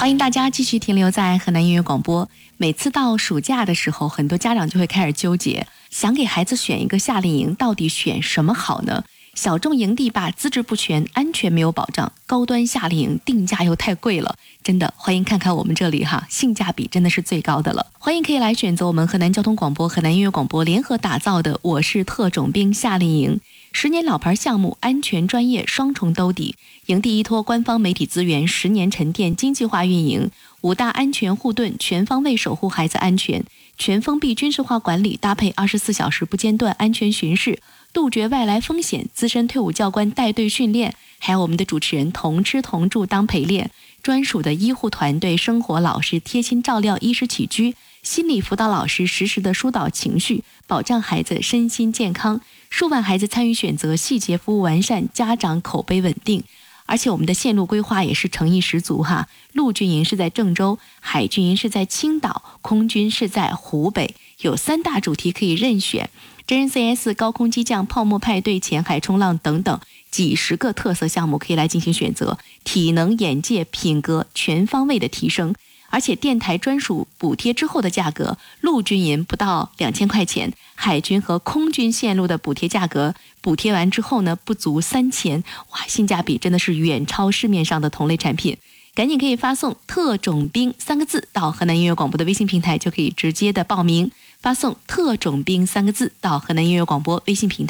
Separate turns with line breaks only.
欢迎大家继续停留在河南音乐广播。每次到暑假的时候，很多家长就会开始纠结，想给孩子选一个夏令营，到底选什么好呢？小众营地吧，资质不全，安全没有保障；高端夏令营定价又太贵了。真的，欢迎看看我们这里哈，性价比真的是最高的了。欢迎可以来选择我们河南交通广播、河南音乐广播联合打造的“我是特种兵夏令营”，10年老牌项目，安全专业双重兜底。营地依托官方媒体资源，10年沉淀经济化运营，5大安全护盾，全方位守护孩子安全，全封闭军事化管理，搭配24小时不间断安全巡视，杜绝外来风险，资深退伍教官带队训练，还有我们的主持人同吃同住当陪练，专属的医护团队，生活老师贴心照料衣食起居，心理辅导老师实时的疏导情绪，保障孩子身心健康，数万孩子参与选择，细节服务完善，家长口碑稳定。而且我们的线路规划也是诚意十足哈，陆军营是在郑州，海军营是在青岛，空军是在湖北，有3大主题可以任选，真人 CS、高空机降、泡沫派对、浅海冲浪等等几十个特色项目可以来进行选择，体能、眼界、品格全方位的提升。而且电台专属补贴之后的价格，陆军营不到2000块钱，海军和空军线路的补贴价格，补贴完之后呢，不足3000，哇，性价比真的是远超市面上的同类产品。赶紧可以发送特种兵3个字到河南音乐广播的微信平台，就可以直接的报名，发送特种兵3个字到河南音乐广播微信平台。